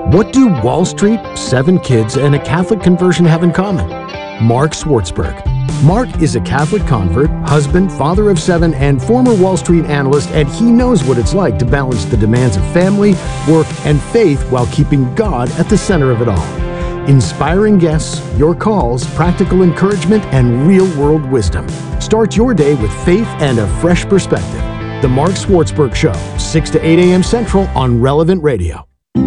What do Wall Street, 7 kids, and a Catholic conversion have in common? Mark Swartzberg. Mark is a Catholic convert, husband, father of 7, and former Wall Street analyst, and he knows what it's like to balance the demands of family, work, and faith while keeping God at the center of it all. Inspiring guests, your calls, practical encouragement, and real-world wisdom. Start your day with faith and a fresh perspective. The Mark Swartzberg Show, 6 to 8 a.m. Central on Relevant Radio.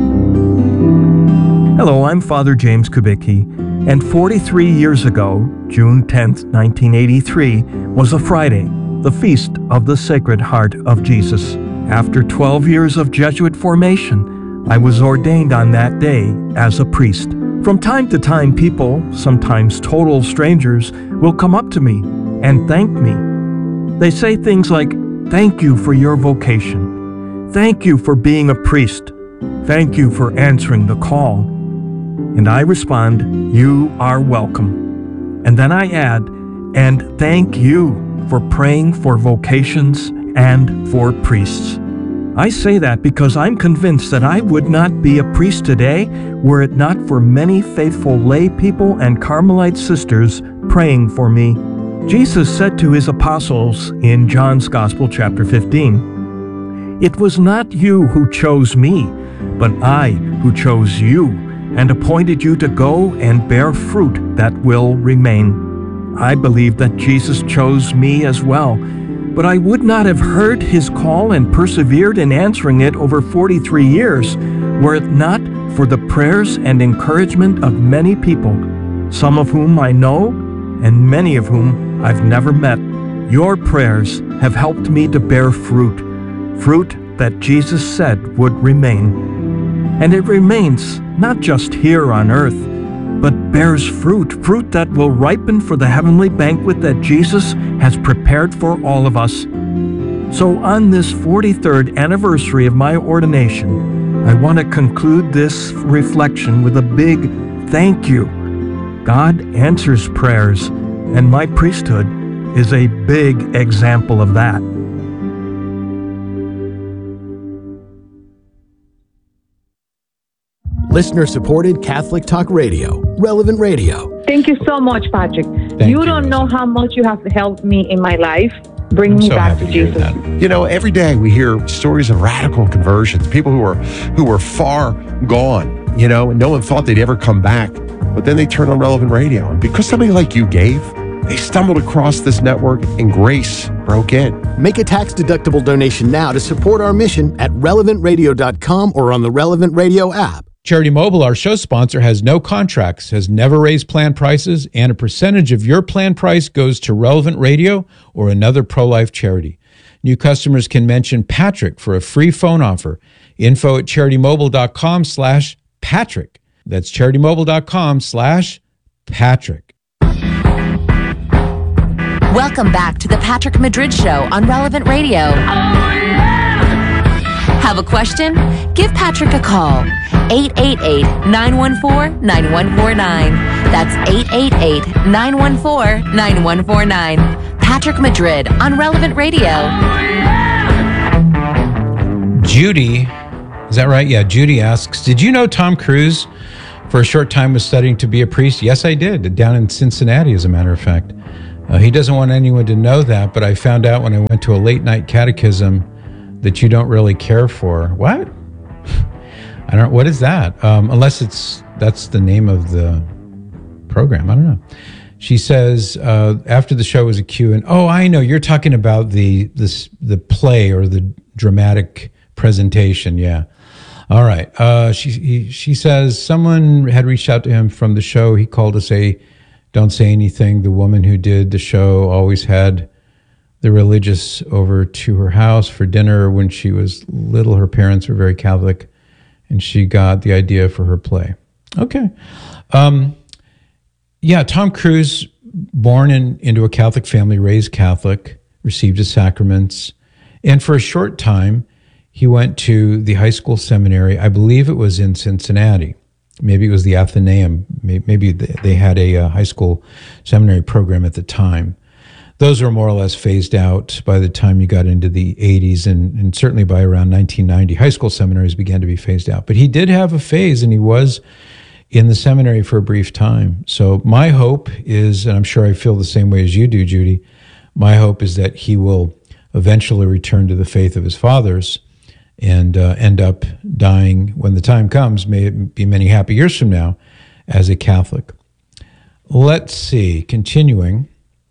Hello, I'm Father James Kubicki, and 43 years ago, June 10th, 1983, was a Friday, the feast of the Sacred Heart of Jesus. After 12 years of Jesuit formation, I was ordained on that day as a priest. From time to time, people, sometimes total strangers, will come up to me and thank me. They say things like, "Thank you for your vocation. Thank you for being a priest. Thank you for answering the call." And I respond, "You are welcome." And then I add, "And thank you for praying for vocations and for priests." I say that because I'm convinced that I would not be a priest today were it not for many faithful lay people and Carmelite sisters praying for me. Jesus said to his apostles in John's Gospel, chapter 15, "It was not you who chose me, but I who chose you and appointed you to go and bear fruit that will remain." I believe that Jesus chose me as well, but I would not have heard his call and persevered in answering it over 43 years were it not for the prayers and encouragement of many people, some of whom I know and many of whom I've never met. Your prayers have helped me to bear fruit, fruit that Jesus said would remain. And it remains not just here on earth, but bears fruit, fruit that will ripen for the heavenly banquet that Jesus has prepared for all of us. So on this 43rd anniversary of my ordination, I want to conclude this reflection with a big thank you. God answers prayers, and my priesthood is a big example of that. Listener-supported Catholic Talk Radio, Relevant Radio. Thank you so much, Patrick. You don't know how much you have helped me in my life, bringing me back to Jesus. You know, every day we hear stories of radical conversions, people who were far gone, you know, and no one thought they'd ever come back. But then they turned on Relevant Radio. And because somebody like you gave, they stumbled across this network and grace broke in. Make a tax-deductible donation now to support our mission at relevantradio.com or on the Relevant Radio app. Charity Mobile, our show sponsor, has no contracts, has never raised plan prices, and a percentage of your plan price goes to Relevant Radio or another pro-life charity. New customers can mention Patrick for a free phone offer. Info at CharityMobile.com/Patrick. That's CharityMobile.com/Patrick. Welcome back to the Patrick Madrid Show on Relevant Radio. Have a question? Give Patrick a call. 888-914-9149. That's 888-914-9149. Patrick Madrid on Relevant Radio. Judy, is that right? Yeah, Judy asks, did you know Tom Cruise for a short time was studying to be a priest? Yes, I did, down in Cincinnati, as a matter of fact. He doesn't want anyone to know that, but I found out when I went to a late-night catechism that you don't really care for. What? I don't. What is that? Unless that's the name of the program. I don't know. She says after the show was a Q&A. Oh, I know. You're talking about the play or the dramatic presentation. Yeah. All right. She says someone had reached out to him from the show. He called to say, "Don't say anything." The woman who did the show always had the religious over to her house for dinner when she was little. Her parents were very Catholic, and she got the idea for her play. Okay. Yeah, Tom Cruise, born into a Catholic family, raised Catholic, received his sacraments, and for a short time, he went to the high school seminary. I believe it was in Cincinnati. Maybe it was the Athenaeum. Maybe they had a high school seminary program at the time. those were more or less phased out by the time you got into the 80s, and certainly by around 1990, high school seminaries began to be phased out. But he did have a phase, and he was in the seminary for a brief time. So my hope is, and I'm sure I feel the same way as you do, Judy, my hope is that he will eventually return to the faith of his fathers and end up dying when the time comes, may it be many happy years from now, as a Catholic. Let's see, continuing.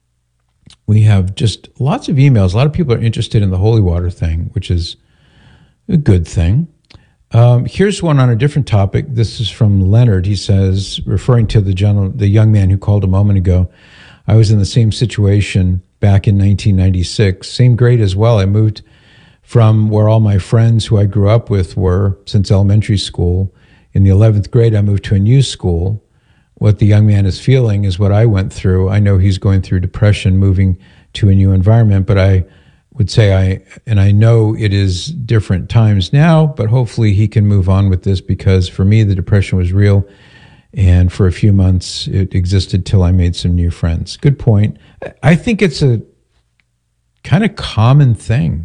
We have just lots of emails. A lot of people are interested in the holy water thing, which is a good thing. Here's one on a different topic. This is from Leonard. He says, referring to the young man who called a moment ago, I was in the same situation back in 1996. Same grade as well. I moved from where all my friends who I grew up with were since elementary school. In the 11th grade, I moved to a new school. What the young man is feeling is what I went through. I know he's going through depression, moving to a new environment, but I would say I know it is different times now, but hopefully he can move on with this, because for me, the depression was real. And for a few months, it existed till I made some new friends. Good point. I think it's a kind of common thing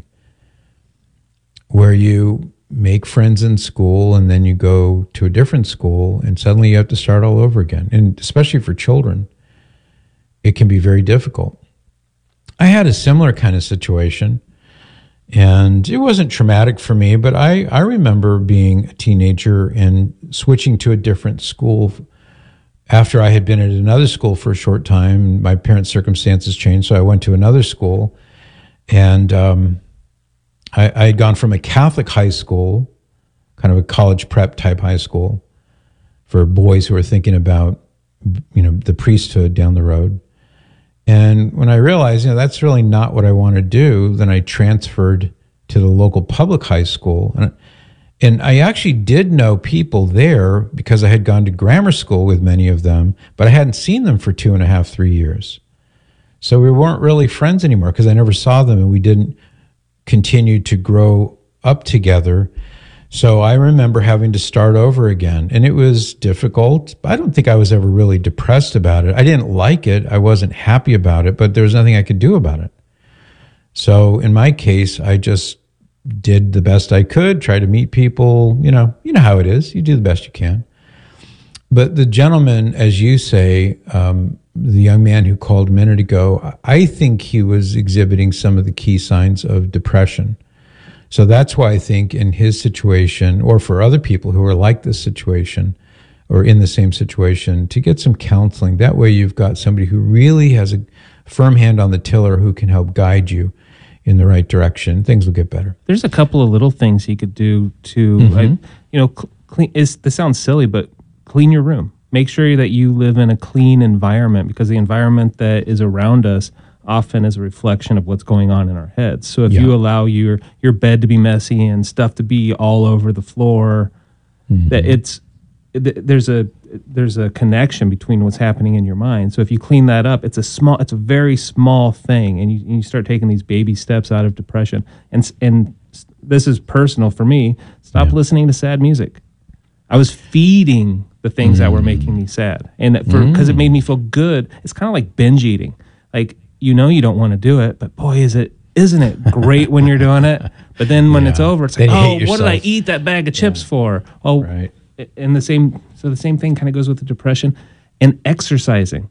where you make friends in school and then you go to a different school and suddenly you have to start all over again. And especially for children, it can be very difficult. I had a similar kind of situation, and it wasn't traumatic for me, but I remember being a teenager and switching to a different school after I had been at another school for a short time. My parents' circumstances changed, so I went to another school, and I had gone from a Catholic high school, kind of a college prep type high school for boys who were thinking about, the priesthood down the road. And when I realized, that's really not what I want to do, then I transferred to the local public high school. And I actually did know people there because I had gone to grammar school with many of them, but I hadn't seen them for 2.5, 3 years. So we weren't really friends anymore because I never saw them, and we didn't continue to grow up together. So I remember having to start over again, and it was difficult. I don't think I was ever really depressed about it. I didn't like it. I wasn't happy about it, but there was nothing I could do about it. So in my case, I just did the best I could, try to meet people. You know how it is. You do the best you can. But the gentleman, as you say, the young man who called a minute ago, I think he was exhibiting some of the key signs of depression. So that's why I think in his situation, or for other people who are like this situation or in the same situation, to get some counseling. That way you've got somebody who really has a firm hand on the tiller who can help guide you in the right direction. Things will get better. There's a couple of little things he could do to, clean. This sounds silly, but clean your room. Make sure that you live in a clean environment, because the environment that is around us often is a reflection of what's going on in our heads. So if you allow your bed to be messy and stuff to be all over the floor, that there's a connection between what's happening in your mind. So if you clean that up, it's a very small thing, and you start taking these baby steps out of depression. And this is personal for me. Stop listening to sad music. I was feeding the things that were making me sad, and because it made me feel good. It's kind of like binge eating. Like, you don't want to do it, but boy, isn't it great when you're doing it? But then when it's over, it's like, what did I eat that bag of chips for? Oh, right. And the same thing kind of goes with the depression. And exercising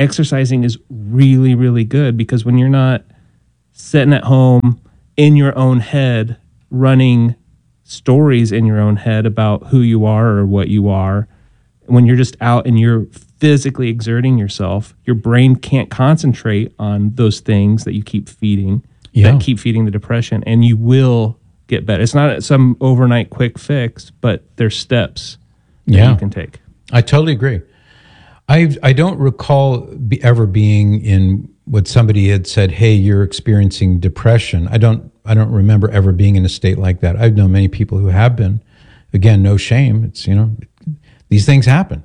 is really, really good, because when you're not sitting at home in your own head, running stories in your own head about who you are or what you are, when you're just out and you're physically exerting yourself, your brain can't concentrate on those things that you keep feeding, that keep feeding the depression, and you will get better. It's not some overnight quick fix, but there's steps that you can take. I totally agree. I don't recall ever being in what somebody had said, hey, you're experiencing depression. I don't remember ever being in a state like that. I've known many people who have been. Again, no shame. It's, these things happen.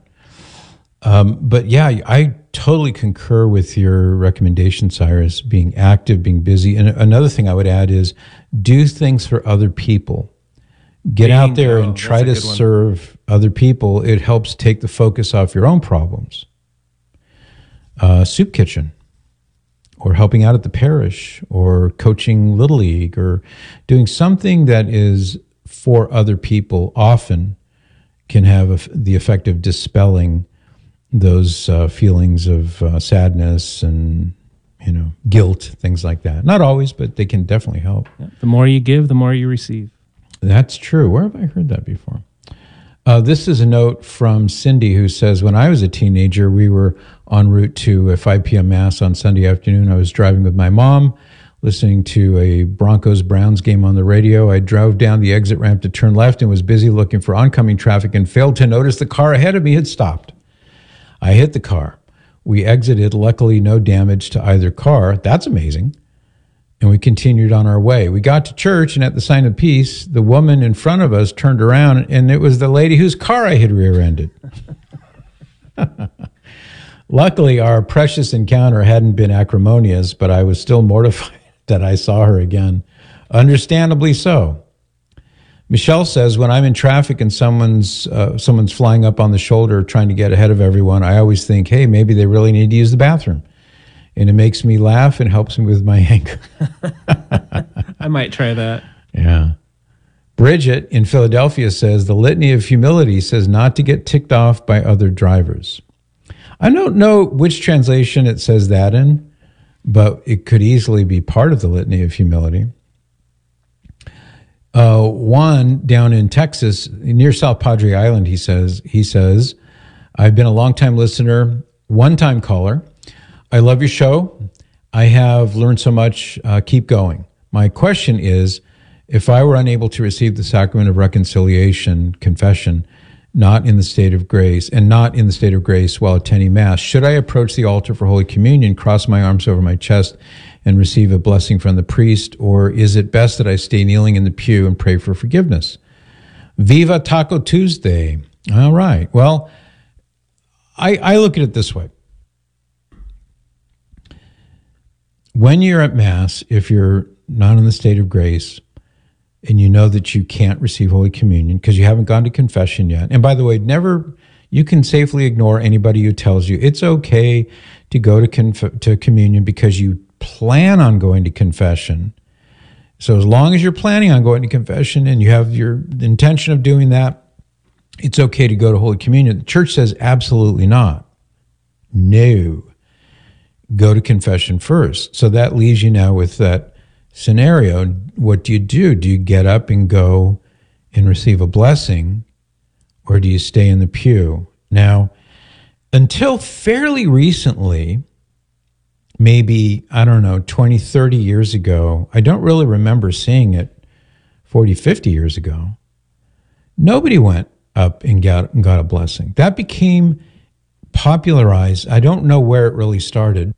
But yeah, I totally concur with your recommendation, Cyrus, being active, being busy. And another thing I would add is do things for other people. Get out there and try to serve other people. It helps take the focus off your own problems. Soup kitchen. or helping out at the parish, or coaching Little League, or doing something that is for other people, often can have the effect of dispelling those feelings of sadness and guilt, things like that. Not always, but they can definitely help. Yeah. The more you give, the more you receive. That's true. Where have I heard that before? This is a note from Cindy, who says, when I was a teenager, we were en route to a 5 p.m. Mass on Sunday afternoon. I was driving with my mom, listening to a Broncos-Browns game on the radio. I drove down the exit ramp to turn left and was busy looking for oncoming traffic and failed to notice the car ahead of me had stopped. I hit the car. We exited, luckily no damage to either car. That's amazing. And we continued on our way. We got to church, and at the sign of peace, the woman in front of us turned around, and it was the lady whose car I had rear-ended. Luckily, our precious encounter hadn't been acrimonious, but I was still mortified that I saw her again. Understandably so. Michelle says, when I'm in traffic and someone's flying up on the shoulder trying to get ahead of everyone, I always think, hey, maybe they really need to use the bathroom. And it makes me laugh and helps me with my anger. I might try that. Yeah. Bridget in Philadelphia says, the Litany of Humility says not to get ticked off by other drivers. I don't know which translation it says that in, but it could easily be part of the Litany of Humility. Juan down in Texas, near South Padre Island, he says, I've been a longtime listener, one-time caller. I love your show. I have learned so much. Keep going. My question is, if I were unable to receive the sacrament of reconciliation, confession, not in the state of grace while attending Mass, should I approach the altar for Holy Communion, cross my arms over my chest, and receive a blessing from the priest, or is it best that I stay kneeling in the pew and pray for forgiveness? Viva Taco Tuesday. All right. Well, I look at it this way. When you're at Mass, if you're not in the state of grace, and you know that you can't receive Holy Communion because you haven't gone to confession yet, and by the way, you can safely ignore anybody who tells you it's okay to go to communion because you plan on going to confession. So as long as you're planning on going to confession and you have your intention of doing that, it's okay to go to Holy Communion. The church says absolutely not. No. Go to confession first. So that leaves you now with that scenario. What do? Do you get up and go and receive a blessing, or do you stay in the pew? Now, until fairly recently, maybe, 20, 30 years ago, I don't really remember seeing it 40, 50 years ago, nobody went up and got a blessing. That became popularized. I don't know where it really started,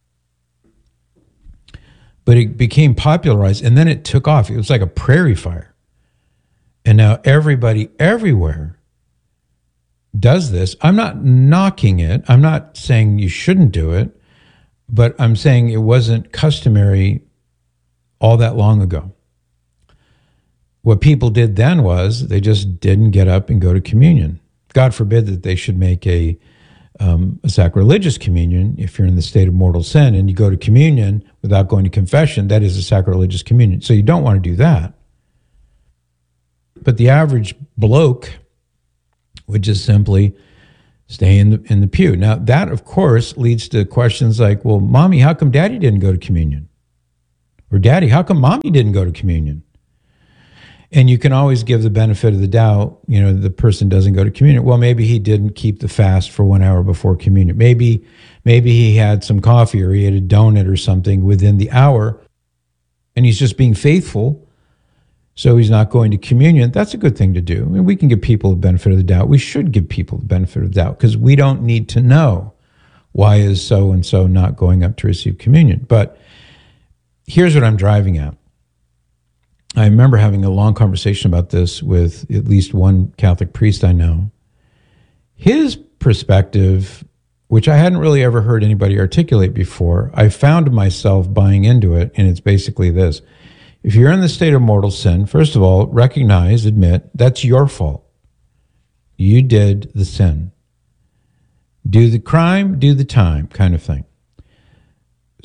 but it became popularized, and then it took off. It was like a prairie fire. And now everybody everywhere does this. I'm not knocking it. I'm not saying you shouldn't do it, but I'm saying it wasn't customary all that long ago. What people did then was they just didn't get up and go to communion. God forbid that they should make a sacrilegious communion. If you're in the state of mortal sin and you go to communion without going to confession, that is a sacrilegious communion. So you don't want to do that. But the average bloke would just simply stay in the pew. Now, that, of course, leads to questions like, well, Mommy, how come Daddy didn't go to communion? Or Daddy, how come Mommy didn't go to communion? And you can always give the benefit of the doubt, the person doesn't go to communion. Well, maybe he didn't keep the fast for 1 hour before communion. Maybe he had some coffee or he had a donut or something within the hour, and he's just being faithful, so he's not going to communion. That's a good thing to do. And we can give people the benefit of the doubt. We should give people the benefit of the doubt because we don't need to know why is so-and-so not going up to receive communion. But here's what I'm driving at. I remember having a long conversation about this with at least one Catholic priest I know. His perspective, which I hadn't really ever heard anybody articulate before, I found myself buying into it, and it's basically this. If you're in the state of mortal sin, first of all, admit, that's your fault. You did the sin. Do the crime, do the time, kind of thing.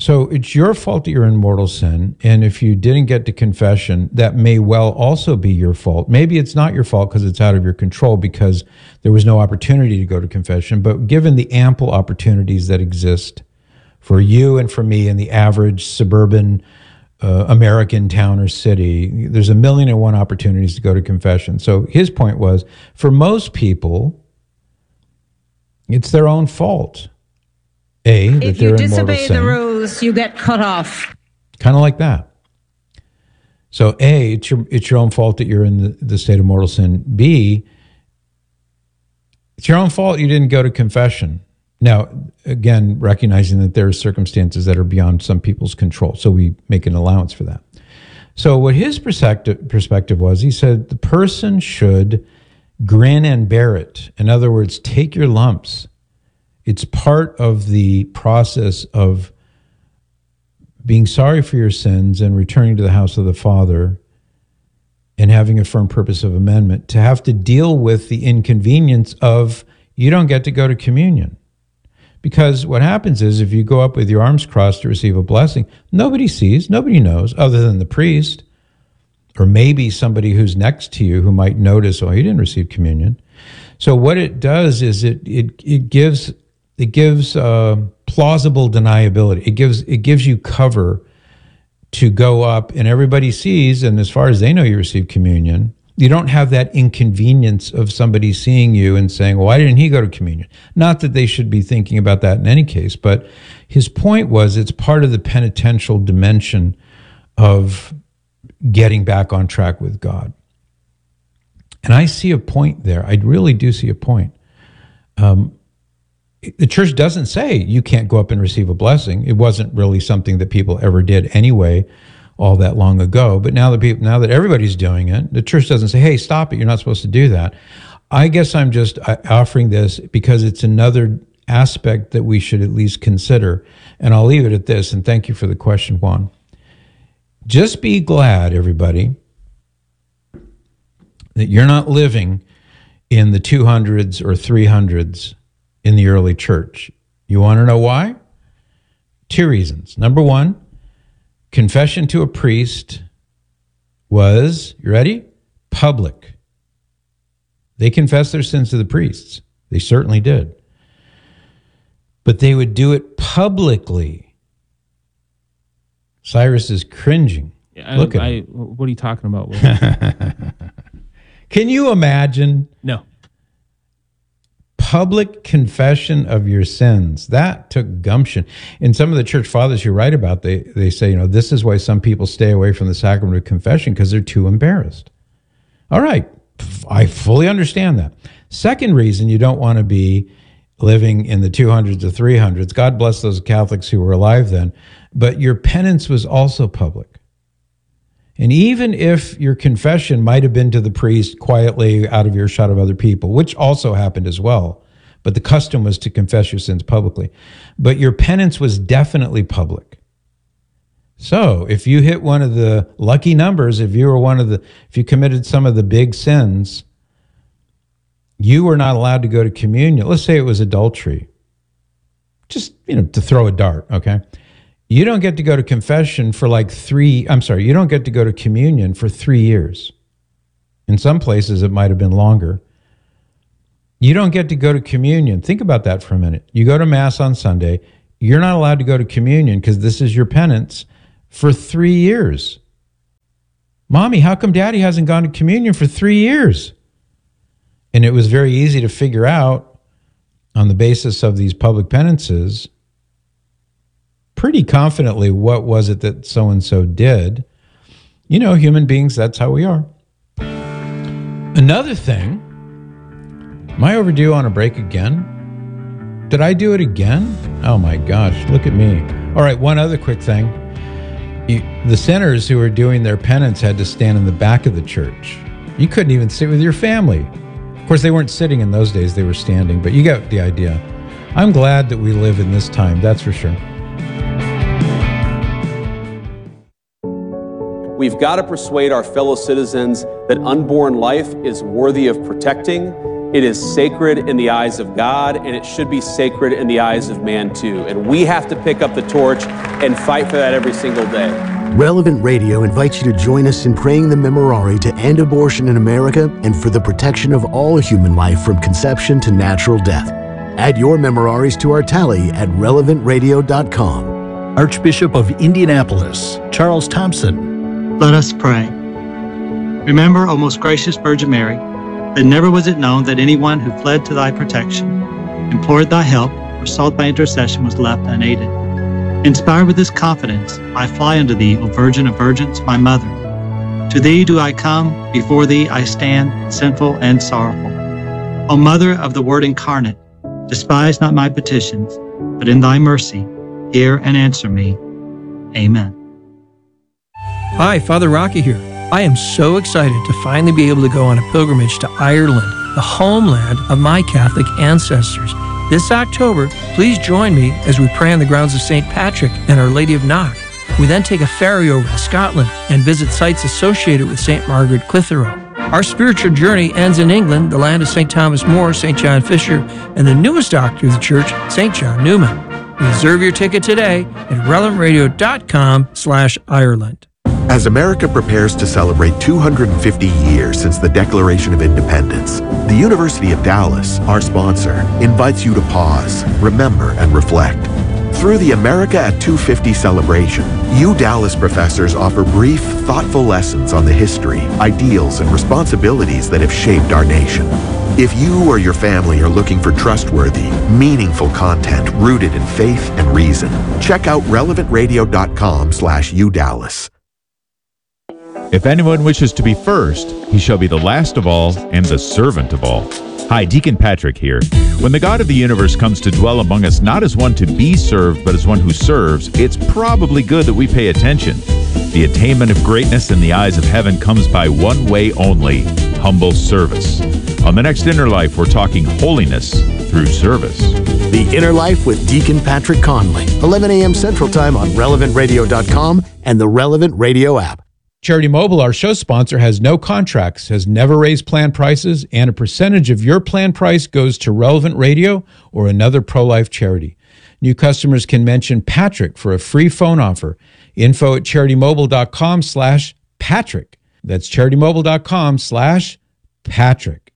So it's your fault that you're in mortal sin. And if you didn't get to confession, that may well also be your fault. Maybe it's not your fault because it's out of your control because there was no opportunity to go to confession. But given the ample opportunities that exist for you and for me in the average suburban American town or city, there's 1,000,001 opportunities to go to confession. So his point was, for most people, it's their own fault. That if they're you in mortal disobey sin. the rules, you get cut off. Kind of like that. So A, it's your own fault that you're in the state of mortal sin. B, it's your own fault you didn't go to confession. Now, again, recognizing that there are circumstances that are beyond some people's control, so we make an allowance for that. So what his perspective was, he said the person should grin and bear it. In other words, take your lumps. It's part of the process of being sorry for your sins and returning to the house of the Father and having a firm purpose of amendment, to have to deal with the inconvenience of you don't get to go to communion. Because what happens is if you go up with your arms crossed to receive a blessing, nobody sees, nobody knows other than the priest, or maybe somebody who's next to you who might notice, oh, he didn't receive communion. So what it does is it gives plausible deniability. It gives you cover to go up and everybody sees, and as far as they know, you received communion. You don't have that inconvenience of somebody seeing you and saying, well, why didn't he go to communion? Not that they should be thinking about that in any case, but his point was it's part of the penitential dimension of getting back on track with God. And I see a point there. I really do see a point. The church doesn't say you can't go up and receive a blessing. It wasn't really something that people ever did anyway, all that long ago. But now that everybody's doing it, the church doesn't say, hey, stop it, you're not supposed to do that. I guess I'm just offering this because it's another aspect that we should at least consider. And I'll leave it at this, and thank you for the question, Juan. Just be glad, everybody, that you're not living in the 200s or 300s in the early church. You want to know why? 2 reasons. Number one, confession to a priest was, you ready? Public. They confessed their sins to the priests. They certainly did. But they would do it publicly. Cyrus is cringing. Look at him. What are you talking about? Can you imagine? No. Public confession of your sins. That took gumption. And some of the church fathers you write about, they say, this is why some people stay away from the sacrament of confession, because they're too embarrassed. All right. I fully understand that. Second reason you don't want to be living in the 200s or 300s. God bless those Catholics who were alive then. But your penance was also public. And even if your confession might have been to the priest quietly out of earshot of other people, which also happened as well, but the custom was to confess your sins publicly. But your penance was definitely public. So if you hit one of the lucky numbers, if you committed some of the big sins, you were not allowed to go to communion. Let's say it was adultery. Just, to throw a dart, okay? You don't get to go to confession for you don't get to go to communion for 3 years. In some places, it might have been longer. You don't get to go to communion. Think about that for a minute. You go to Mass on Sunday. You're not allowed to go to communion because this is your penance for 3 years. Mommy, how come Daddy hasn't gone to communion for 3 years? And it was very easy to figure out on the basis of these public penances pretty confidently what was it that so-and-so did. Human beings, that's how we are. Another thing, am I overdue on a break again? Did I do it again? Oh my gosh, look at me. All right, one other quick thing. The sinners who were doing their penance had to stand in the back of the church. You couldn't even sit with your family. Of course, they weren't sitting in those days, they were standing, but you get the idea. I'm glad that we live in this time, that's for sure. We've got to persuade our fellow citizens that unborn life is worthy of protecting It is sacred in the eyes of God, and it should be sacred in the eyes of man too. And we have to pick up the torch and fight for that every single day. Relevant Radio invites you to join us in praying the Memorare to end abortion in America and for the protection of all human life from conception to natural death. Add your Memoraries to our tally at relevantradio.com. Archbishop of Indianapolis, Charles Thompson. Let us pray. Remember, O most gracious Virgin Mary, that never was it known that anyone who fled to thy protection, implored thy help, or sought thy intercession was left unaided. Inspired with this confidence, I fly unto thee, O Virgin of Virgins, my Mother. To thee do I come, before thee I stand, sinful and sorrowful. O Mother of the Word incarnate, despise not my petitions, but in thy mercy, hear and answer me. Amen. Hi, Father Rocky here. I am so excited to finally be able to go on a pilgrimage to Ireland, the homeland of my Catholic ancestors. This October, please join me as we pray on the grounds of St. Patrick and Our Lady of Knock. We then take a ferry over to Scotland and visit sites associated with St. Margaret Clitheroe. Our spiritual journey ends in England, the land of St. Thomas More, St. John Fisher, and the newest doctor of the church, St. John Newman. Reserve your ticket today at relevantradio.com/Ireland. As America prepares to celebrate 250 years since the Declaration of Independence, the University of Dallas, our sponsor, invites you to pause, remember, and reflect. Through the America at 250 celebration, Dallas professors offer brief, thoughtful lessons on the history, ideals, and responsibilities that have shaped our nation. If you or your family are looking for trustworthy, meaningful content rooted in faith and reason, check out relevantradio.com/UDallas. If anyone wishes to be first, he shall be the last of all and the servant of all. Hi, Deacon Patrick here. When the God of the universe comes to dwell among us not as one to be served, but as one who serves, it's probably good that we pay attention. The attainment of greatness in the eyes of heaven comes by one way only: humble service. On the next Inner Life, we're talking holiness through service. The Inner Life with Deacon Patrick Conley, 11 a.m. Central Time on relevantradio.com and the Relevant Radio app. Charity Mobile, our show sponsor, has no contracts, has never raised plan prices, and a percentage of your plan price goes to Relevant Radio or another pro-life charity. New customers can mention Patrick for a free phone offer. Info at CharityMobile.com/Patrick. That's CharityMobile.com/Patrick.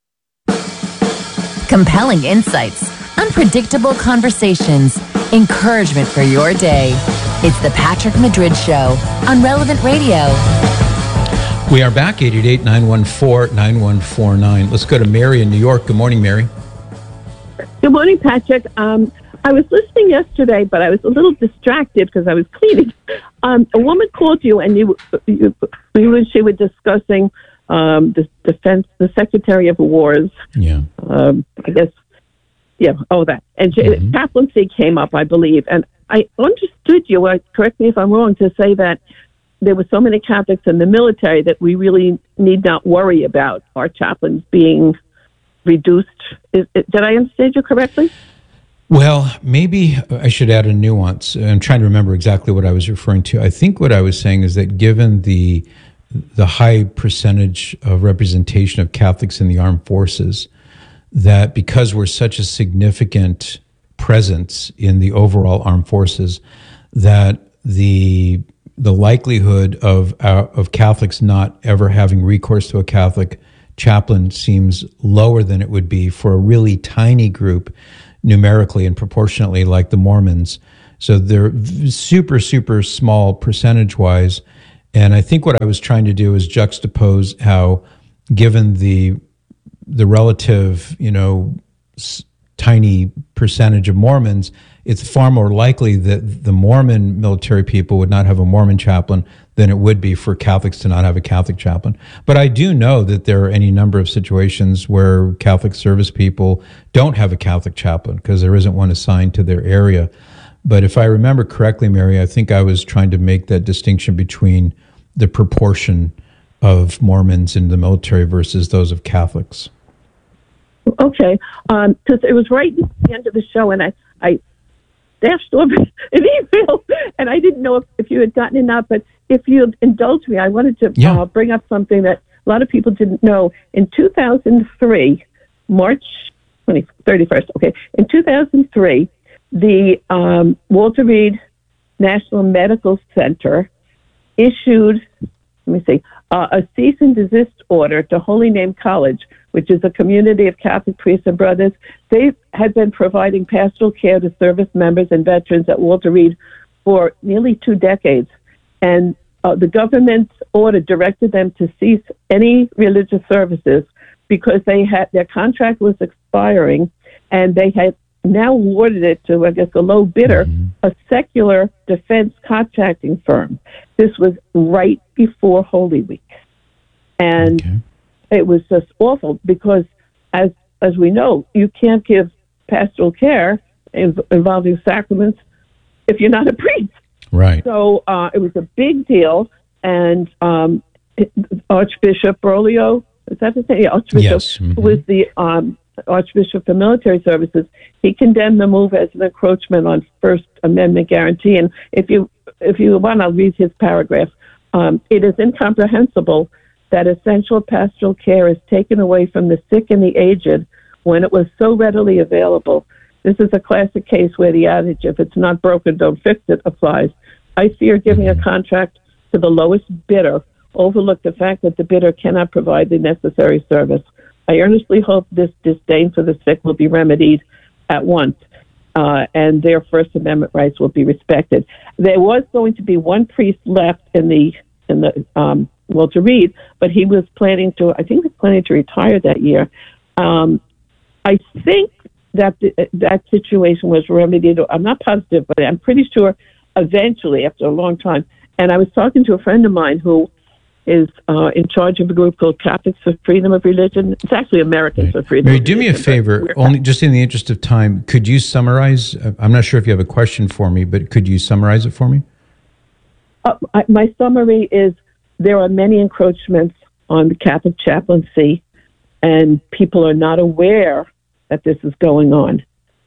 Compelling insights, unpredictable conversations, encouragement for your day. It's the Patrick Madrid Show on Relevant Radio. We are back, 888-914-9149. Let's go to Mary in New York. Good morning, Mary. Good morning, Patrick. I was listening yesterday, but I was a little distracted because I was cleaning. A woman called you, and you and she were discussing the Secretary of War's. Yeah. I guess. Yeah. Oh, that. And chaplaincy came up, I believe, and I understood you. Correct me if I'm wrong, to say that there were so many Catholics in the military that we really need not worry about our chaplains being reduced. Did I understand you correctly? Well, maybe I should add a nuance. I'm trying to remember exactly what I was referring to. I think what I was saying is that given the high percentage of representation of Catholics in the armed forces, that because we're such a significant presence in the overall armed forces, that the likelihood of Catholics not ever having recourse to a Catholic chaplain seems lower than it would be for a really tiny group, numerically and proportionately, like the Mormons. So they're super, super small percentage-wise. And I think what I was trying to do is juxtapose how, given the relative, tiny percentage of Mormons, it's far more likely that the Mormon military people would not have a Mormon chaplain than it would be for Catholics to not have a Catholic chaplain. But I do know that there are any number of situations where Catholic service people don't have a Catholic chaplain because there isn't one assigned to their area. But if I remember correctly, Mary, I think I was trying to make that distinction between the proportion of Mormons in the military versus those of Catholics. Okay, because it was right at the end of the show, and I dashed over an email, and I didn't know if you had gotten it up, but if you'd indulge me, I wanted to bring up something that a lot of people didn't know. In 2003, March 31st. Okay, in 2003, the Walter Reed National Medical Center issued, a cease and desist order to Holy Name College, which is a community of Catholic priests and brothers. They had been providing pastoral care to service members and veterans at Walter Reed for nearly 2 decades. And the government's order directed them to cease any religious services because their contract was expiring, and they had now awarded it to, I guess, a low bidder, a secular defense contracting firm. This was right before Holy Week. And it was just awful because, as we know, you can't give pastoral care involving sacraments if you're not a priest. Right. So it was a big deal, and Archbishop Berlioz, is that his name? Yeah, Archbishop, yes. who was the Archbishop for Military Services, he condemned the move as an encroachment on First Amendment guarantee. And if you want, I'll read his paragraph. It is incomprehensible that essential pastoral care is taken away from the sick and the aged when it was so readily available. This is a classic case where the adage, if it's not broken, don't fix it, applies. I fear giving a contract to the lowest bidder overlooked the fact that the bidder cannot provide the necessary service. I earnestly hope this disdain for the sick will be remedied at once, and their First Amendment rights will be respected. There was going to be one priest left in the Walter Reed, but he was planning to retire that year. I think that that situation was remedied. I'm not positive, but I'm pretty sure eventually, after a long time. And I was talking to a friend of mine who is in charge of a group called Catholics for Freedom of Religion. It's actually Americans for Freedom Mary, of do me a Religion, favor, only just in the interest of time, could you summarize? I'm not sure if you have a question for me, but could you summarize it for me? My summary is there are many encroachments on the Catholic chaplaincy, and people are not aware that this is going on.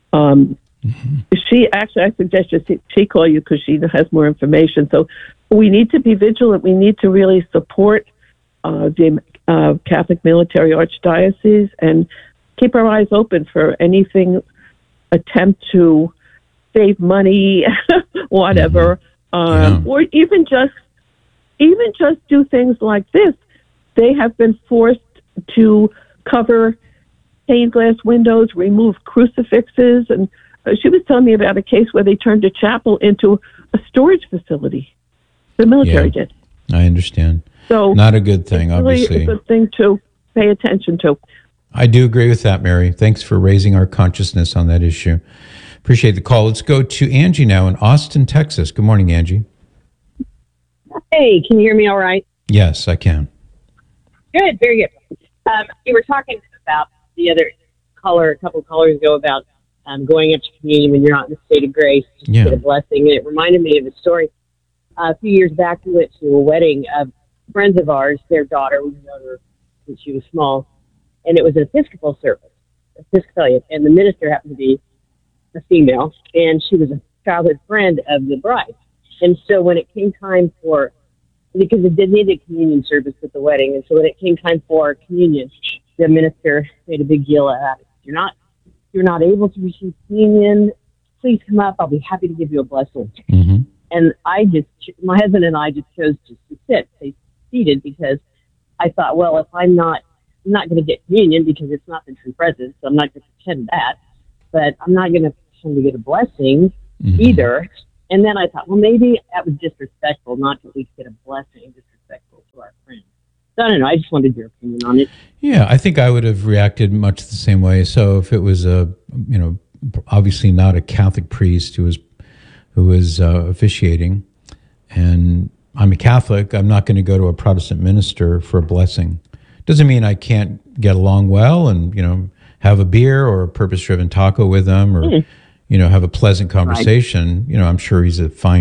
She actually, I suggest she call you because she has more information. So we need to be vigilant. We need to really support the Catholic Military Archdiocese and keep our eyes open for anything attempt to save money, whatever, or even just do things like this. They have been forced to cover stained glass windows, remove crucifixes, and she was telling me about a case where they turned a chapel into a storage facility. The military did. I understand. So not a good thing, obviously. It's a thing to pay attention to. I do agree with that, Mary. Thanks for raising our consciousness on that issue. Appreciate the call. Let's go to Angie now in Austin, Texas. Good morning, Angie. Hey, can you hear me all right? Yes, I can. Good, very good. You were talking about the other caller, a couple of callers ago, about going up to communion when you're not in the state of grace to get a blessing. And it reminded me of a story. A few years back, we went to a wedding of friends of ours, their daughter. We know her when she was small. And it was an Episcopal service, Episcopalian. And the minister happened to be a female. And she was a childhood friend of the bride. And so when it came time for, because it did need a communion service at the wedding, and so when it came time for communion, the minister made a big deal out of it. You're not able to receive communion, please come up. I'll be happy to give you a blessing. Mm-hmm. And my husband and I just chose to stay seated because I thought, well, if I'm not going to get communion because it's not the true presence, so I'm not going to pretend that, but I'm not going to pretend to get a blessing either. And then I thought, well, maybe that was disrespectful not to at least get a blessing, disrespectful to our friends. So I don't know. I just wanted your opinion on it. Yeah, I think I would have reacted much the same way. So if it was obviously not a Catholic priest who was officiating, and I'm a Catholic, I'm not going to go to a Protestant minister for a blessing. Doesn't mean I can't get along well and have a beer or a purpose-driven taco with them, or have a pleasant conversation. Right. I'm sure he's a fine